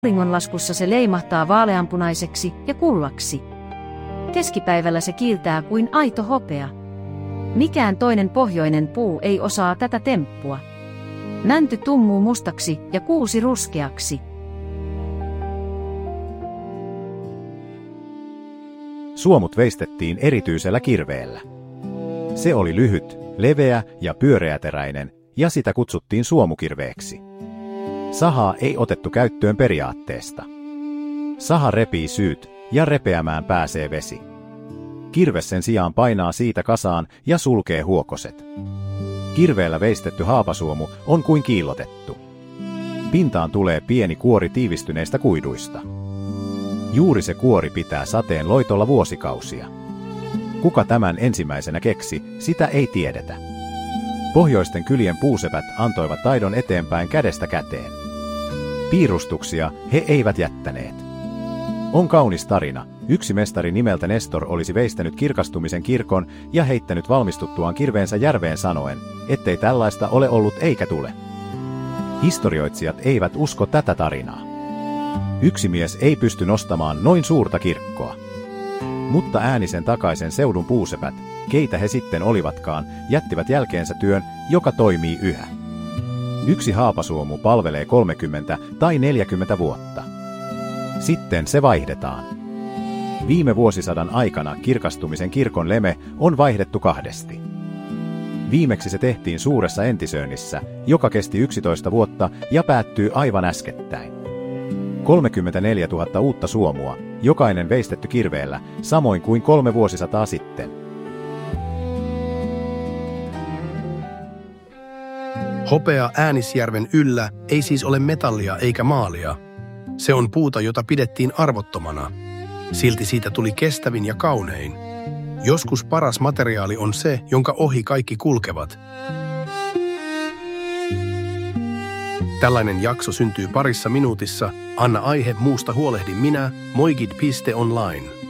auringonlaskussa se leimahtaa vaaleanpunaiseksi ja kullaksi. Keskipäivällä se kiiltää kuin aito hopea. Mikään toinen pohjoinen puu ei osaa tätä temppua. Mänty tummuu mustaksi ja kuusi ruskeaksi. Suomut veistettiin erityisellä kirveellä. Se oli lyhyt, leveä ja pyöreäteräinen, ja sitä kutsuttiin suomukirveeksi. Sahaa ei otettu käyttöön periaatteesta. Saha repii syyt, ja repeämään pääsee vesi. Kirves sen sijaan painaa siitä kasaan ja sulkee huokoset. Kirveellä veistetty haapasuomu on kuin kiillotettu. Pintaan tulee pieni kuori tiivistyneistä kuiduista. Juuri se kuori pitää sateen loitolla vuosikausia. Kuka tämän ensimmäisenä keksi, sitä ei tiedetä. Pohjoisten kylien puusepät antoivat taidon eteenpäin kädestä käteen. Piirustuksia he eivät jättäneet. On kaunis tarina. Yksi mestari nimeltä Nestor olisi veistänyt kirkastumisen kirkon ja heittänyt valmistuttuaan kirveensä järveen sanoen, ettei tällaista ole ollut eikä tule. Historioitsijat eivät usko tätä tarinaa. Yksi mies ei pysty nostamaan noin suurta kirkkoa. Mutta äänisen takaisen seudun puusepät, keitä he sitten olivatkaan, jättivät jälkeensä työn, joka toimii yhä. Yksi haapasuomu palvelee 30 tai 40 vuotta. Sitten se vaihdetaan. Viime vuosisadan aikana kirkastumisen kirkon leme on vaihdettu kahdesti. Viimeksi se tehtiin suuressa Entisöönnissä, joka kesti 11 vuotta ja päättyy aivan äskettäin. 34 000 uutta suomua, jokainen veistetty kirveellä, samoin kuin 3 vuosisataa sitten. Hopea Äänisjärven yllä ei siis ole metallia eikä maalia. Se on puuta, jota pidettiin arvottomana. Silti siitä tuli kestävin ja kaunein. Joskus paras materiaali on se, jonka ohi kaikki kulkevat. Tällainen jakso syntyy parissa minuutissa. Anna aihe, muusta huolehdin minä, moigid.online.